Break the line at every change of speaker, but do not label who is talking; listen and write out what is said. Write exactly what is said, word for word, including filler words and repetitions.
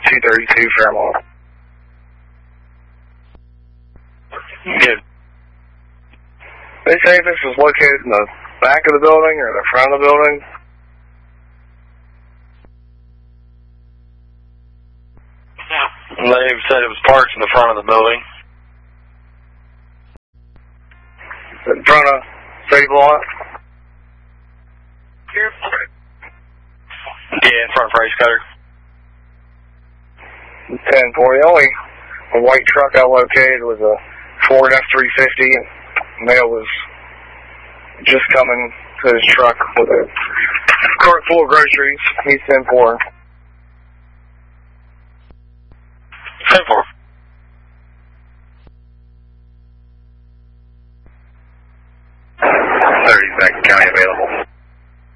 two thirty-two Fairmont.
Good.
They say this was located in the back of the building or the front of the building.
They said it was parked in the front of the building.
In front of Save Lot?
Yeah, in front of Price Cutter.
ten four. The only white truck I located was a Ford F three fifty. Mail was just coming to his truck with a cart full of groceries. He's ten four.
ten four.